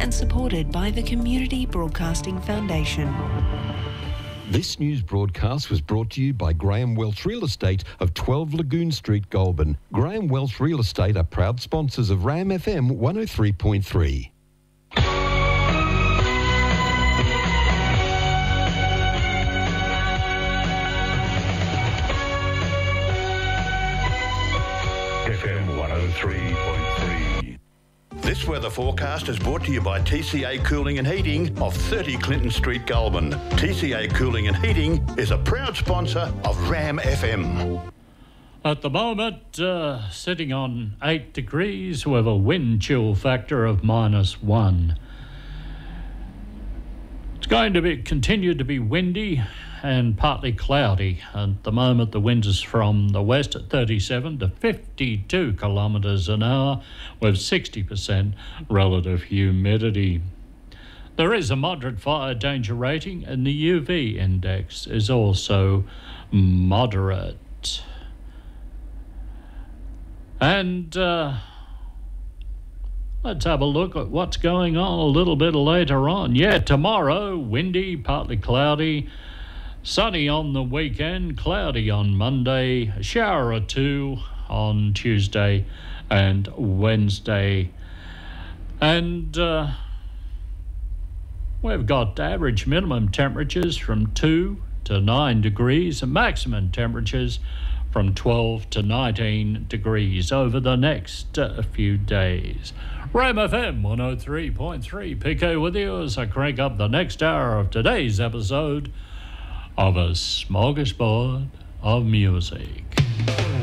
and supported by the Community Broadcasting Foundation. This news broadcast was brought to you by Graham Welsh Real Estate of 12 Lagoon Street, Goulburn. Graham Welsh Real Estate are proud sponsors of RAM FM 103.3. FM 103.3. This weather forecast is brought to you by TCA Cooling and Heating of 30 Clinton Street, Goulburn. TCA Cooling and Heating is a proud sponsor of RAM FM. At the moment, sitting on 8 degrees with a wind chill factor of -1. It's going to continue to be windy and partly cloudy. At the moment, the wind is from the west at 37 to 52 kilometres an hour with 60% relative humidity. There is a moderate fire danger rating, and the UV index is also moderate. And let's have a look at what's going on a little bit later on. Yeah, tomorrow, windy, partly cloudy. Sunny on the weekend, cloudy on Monday, a shower or two on Tuesday and Wednesday. And we've got average minimum temperatures from 2 to 9 degrees and maximum temperatures from 12 to 19 degrees over the next few days. RAM FM 103.3, PK with you as I crank up the next hour of today's episode of A Smorgasbord of Music.